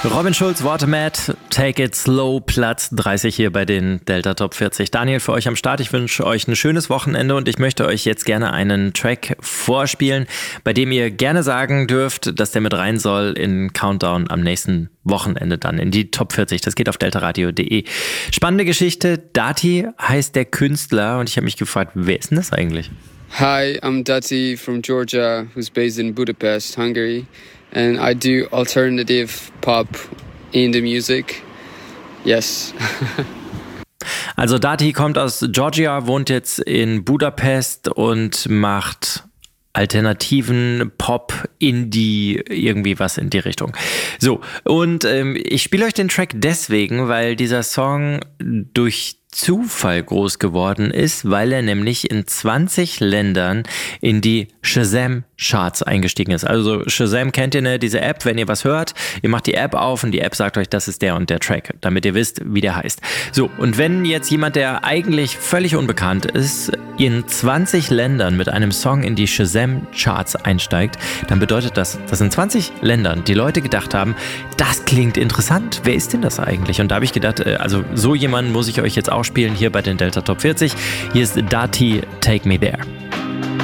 Robin Schulz, Watermat, Take It Slow, Platz 30 hier bei den Delta Top 40. Daniel, für euch am Start. Ich wünsche euch ein schönes Wochenende und ich möchte euch jetzt gerne einen Track vorspielen, bei dem ihr gerne sagen dürft, dass der mit rein soll in Countdown am nächsten Wochenende dann in die Top 40. Das geht auf deltaradio.de. Spannende Geschichte. Dati heißt der Künstler und ich habe mich gefragt, wer ist denn das eigentlich? Hi, I'm Dati from Georgia, who's based in Budapest, Hungary. And I do alternative pop indie music. Yes. Also Dati kommt aus Georgia, wohnt jetzt in Budapest und macht alternativen Pop, Indie, irgendwie was in die Richtung. So, und ich spiele euch den Track deswegen, weil dieser Song durch Zufall groß geworden ist, weil er nämlich in 20 Ländern in die Shazam-Charts eingestiegen ist. Also Shazam kennt ihr, ne? Diese App, wenn ihr was hört, ihr macht die App auf und die App sagt euch, das ist der und der Track, damit ihr wisst, wie der heißt. So, und wenn jetzt jemand, der eigentlich völlig unbekannt ist, in 20 Ländern mit einem Song in die Shazam-Charts einsteigt, dann bedeutet das, dass in 20 Ländern die Leute gedacht haben, das klingt interessant, wer ist denn das eigentlich? Und da habe ich gedacht, also so jemanden muss ich euch jetzt auch spielen hier bei den Delta Top 40. Hier ist Dati, Take Me There.